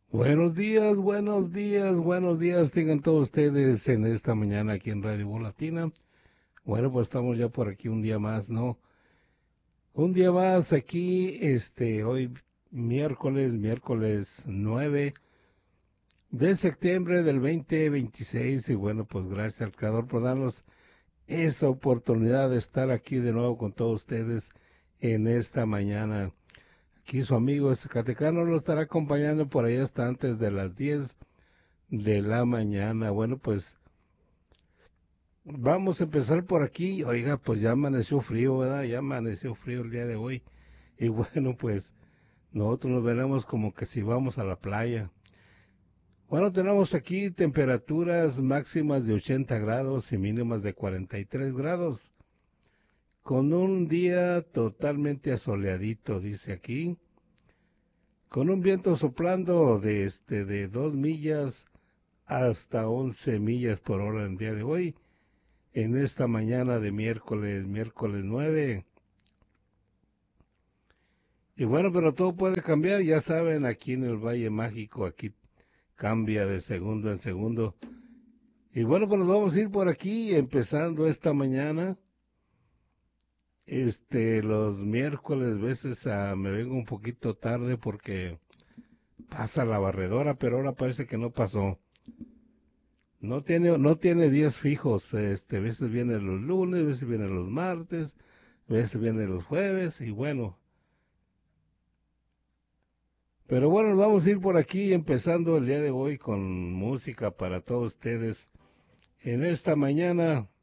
Buenos días tengan todos ustedes en esta mañana aquí en Radio Voz Latina. Bueno, pues estamos ya por aquí un día más, ¿no? Un día más aquí, hoy miércoles 9 de septiembre del 2026. Y bueno, pues gracias al Creador por darnos esa oportunidad de estar aquí de nuevo con todos ustedes en esta mañana. Aquí su amigo Zacatecano lo estará acompañando por ahí hasta antes de las 10 de la mañana. Bueno, pues vamos a empezar por aquí. Oiga, pues ya amaneció frío, ¿verdad? Ya amaneció frío el día de hoy. Y bueno, pues nosotros nos veremos como que si vamos a la playa. Bueno, tenemos aquí temperaturas máximas de 80 grados y mínimas de 43 grados. Con un día totalmente asoleadito, dice aquí. Con un viento soplando de 2 millas hasta 11 millas por hora el día de hoy, en esta mañana de miércoles 9. Y bueno, pero todo puede cambiar, ya saben, aquí en el Valle Mágico, aquí cambia de segundo en segundo. Y bueno, pues nos vamos a ir por aquí, empezando esta mañana. Los miércoles, veces me vengo un poquito tarde porque pasa la barredora, pero ahora parece que no pasó. No tiene días fijos, veces vienen los lunes, veces vienen los martes, veces vienen los jueves, y bueno. Pero bueno, vamos a ir por aquí empezando el día de hoy con música para todos ustedes en esta mañana